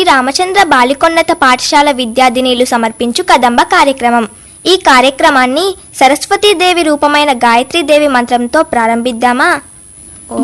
రామచంద్ర బాలికోన్నత పాఠశాల విద్యార్థినీలు సమర్పించు కదంబ కార్యక్రమం. ఈ కార్యక్రమాన్ని సరస్వతీదేవి రూపమైన గాయత్రీదేవి మంత్రంతో ప్రారంభిద్దామా?